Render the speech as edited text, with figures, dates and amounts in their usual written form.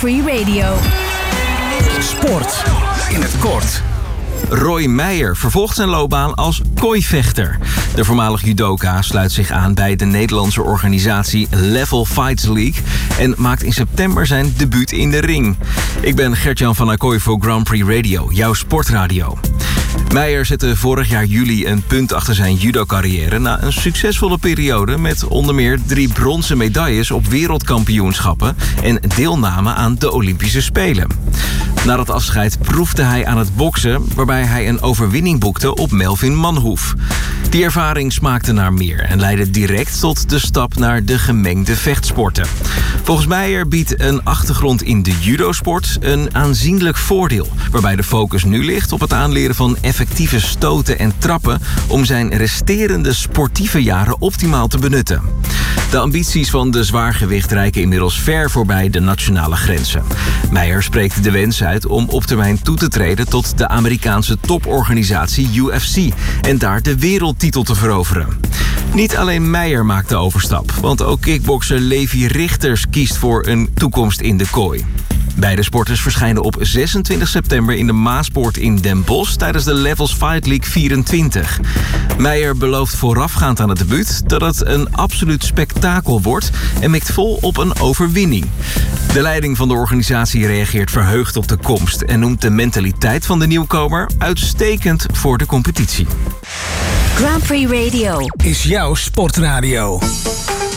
Prix Radio. Sport in het kort. Roy Meijer vervolgt zijn loopbaan als kooivechter. De voormalig judoka sluit zich aan bij de Nederlandse organisatie Level Fights League en maakt in september zijn debuut in de ring. Ik ben Gert-Jan van Acquoy voor Grand Prix Radio, jouw sportradio. Meijer zette vorig jaar juli een punt achter zijn judo-carrière na een succesvolle periode met onder meer 3 bronzen medailles op wereldkampioenschappen en deelname aan de Olympische Spelen. Na dat afscheid proefde hij aan het boksen, waarbij hij een overwinning boekte op Melvin Manhoef. Die ervaring smaakte naar meer en leidde direct tot de stap naar de gemengde vechtsporten. Volgens Meijer biedt een achtergrond in de judosport een aanzienlijk voordeel, waarbij de focus nu ligt op het aanleren van effectieve stoten en trappen om zijn resterende sportieve jaren optimaal te benutten. De ambities van de zwaargewicht reiken inmiddels ver voorbij de nationale grenzen. Meijer spreekt de wens uit om op termijn toe te treden tot de Amerikaanse toporganisatie UFC en daar de wereldtitel te veroveren. Niet alleen Meijer maakt de overstap, want ook kickbokser Levi Richters kiest voor een toekomst in de kooi. Beide sporters verschijnen op 26 september in de Maaspoort in Den Bosch tijdens de Levels Fight League 24. Meijer belooft voorafgaand aan het debuut dat het een absoluut spektakel wordt en mikt vol op een overwinning. De leiding van de organisatie reageert verheugd op de komst en noemt de mentaliteit van de nieuwkomer uitstekend voor de competitie. Grand Prix Radio Is jouw sportradio.